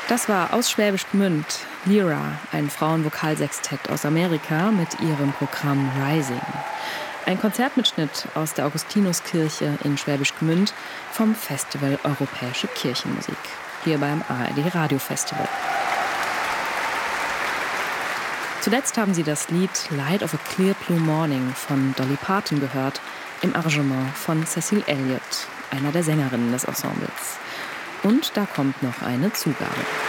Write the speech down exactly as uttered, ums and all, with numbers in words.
Das war aus Schwäbisch Gmünd Lyra, ein Frauenvokalsextett aus Amerika mit ihrem Programm Rising. Ein Konzertmitschnitt aus der Augustinuskirche in Schwäbisch Gmünd vom Festival Europäische Kirchenmusik, hier beim A R D Radiofestival. Zuletzt haben Sie das Lied Light of a Clear Blue Morning von Dolly Parton gehört, im Arrangement von Cecil Elliott, einer der Sängerinnen des Ensembles. Und da kommt noch eine Zugabe.